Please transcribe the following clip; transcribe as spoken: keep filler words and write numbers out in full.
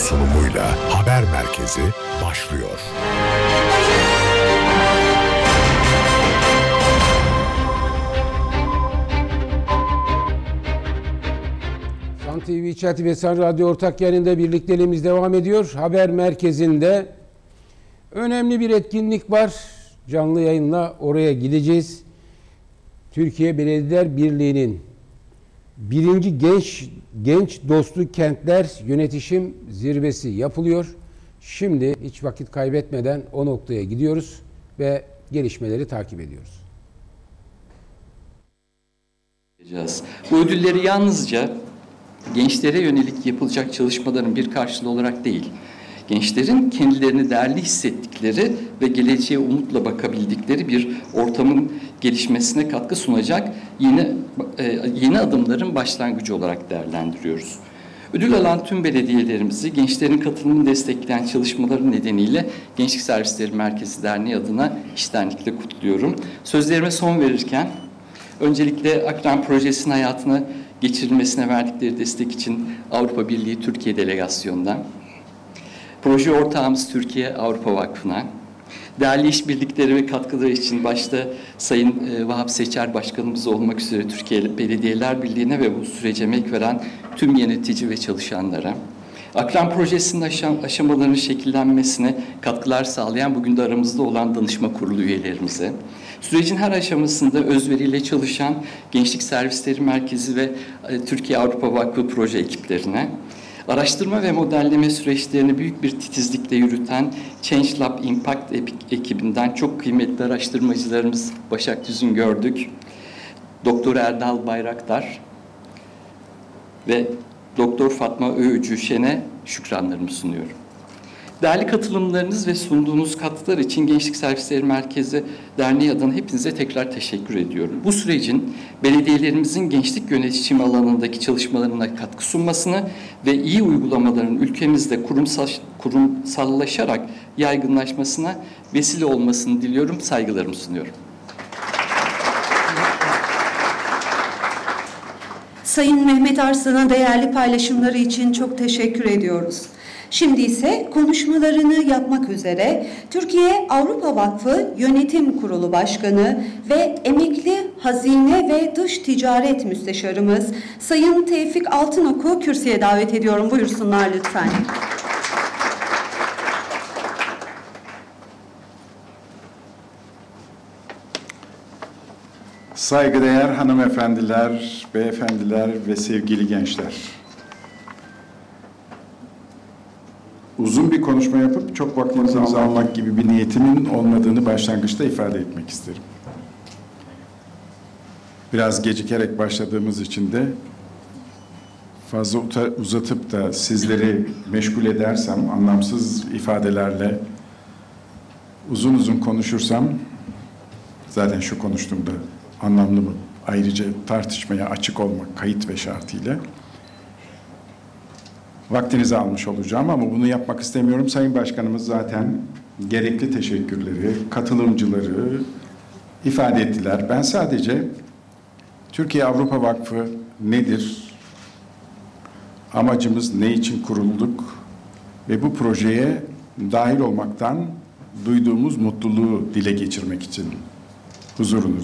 sunumuyla Haber Merkezi başlıyor. San T V İçerti ve San Radyo ortak yayınında birlikteliğimiz devam ediyor. Haber Merkezi'nde önemli bir etkinlik var. Canlı yayınla oraya gideceğiz. Türkiye Belediyeler Birliği'nin birinci Genç Genç Dostu Kentler Yönetişim Zirvesi yapılıyor. Şimdi hiç vakit kaybetmeden o noktaya gidiyoruz ve gelişmeleri takip ediyoruz. Bu ödülleri yalnızca gençlere yönelik yapılacak çalışmaların bir karşılığı olarak değil, gençlerin kendilerini değerli hissettikleri ve geleceğe umutla bakabildikleri bir ortamın gelişmesine katkı sunacak yeni yeni adımların başlangıcı olarak değerlendiriyoruz. Ödül alan tüm belediyelerimizi gençlerin katılımını destekleyen çalışmaları nedeniyle Gençlik Servisleri Merkezi Derneği adına içtenlikle kutluyorum. Sözlerime son verirken öncelikle Akran Projesi'nin hayatına geçirilmesine verdikleri destek için Avrupa Birliği Türkiye Delegasyonu'ndan, proje ortağımız Türkiye Avrupa Vakfı'na, değerli işbirlikleri ve katkıları için başta Sayın Vahap Seçer Başkanımız olmak üzere Türkiye Belediyeler Birliği'ne ve bu sürece emek veren tüm yönetici ve çalışanlara, Akran Projesi'nin aşam aşamalarının şekillenmesine katkılar sağlayan bugün de aramızda olan danışma kurulu üyelerimize, sürecin her aşamasında özveriyle çalışan Gençlik Servisleri Merkezi ve Türkiye Avrupa Vakfı proje ekiplerine, araştırma ve modelleme süreçlerini büyük bir titizlikle yürüten Change Lab Impact ekibinden çok kıymetli araştırmacılarımız Başak Tüzün Gördük, Doktor Erdal Bayraktar ve Doktor Fatma Öğücü Şen'e şükranlarımı sunuyorum. Değerli katılımlarınız ve sunduğunuz katkılar için Gençlik Servisleri Merkezi Derneği adına hepinize tekrar teşekkür ediyorum. Bu sürecin belediyelerimizin gençlik yönetişimi alanındaki çalışmalarına katkı sunmasını ve iyi uygulamaların ülkemizde kurumsal, kurumsallaşarak yaygınlaşmasına vesile olmasını diliyorum, saygılarımı sunuyorum. Sayın Mehmet Arslan'a değerli paylaşımları için çok teşekkür ediyoruz. Şimdi ise konuşmalarını yapmak üzere Türkiye Avrupa Vakfı Yönetim Kurulu Başkanı ve emekli Hazine ve Dış Ticaret Müsteşarımız Sayın Tevfik Altınok'u kürsüye davet ediyorum. Buyursunlar lütfen. Saygıdeğer hanımefendiler, beyefendiler ve sevgili gençler. Uzun bir konuşma yapıp çok vaktinizi almak gibi bir niyetimin olmadığını başlangıçta ifade etmek isterim. Biraz gecikerek başladığımız için de fazla uzatıp da sizleri meşgul edersem, anlamsız ifadelerle uzun uzun konuşursam, zaten şu konuştuğumda anlamlı mı? Ayrıca tartışmaya açık olmak kayıt ve şartıyla vaktinizi almış olacağım ama bunu yapmak istemiyorum. Sayın Başkanımız zaten gerekli teşekkürleri, katılımcıları ifade ettiler. Ben sadece Türkiye Avrupa Vakfı nedir? Amacımız ne için kurulduk? Ve bu projeye dahil olmaktan duyduğumuz mutluluğu dile geçirmek için huzurunuz.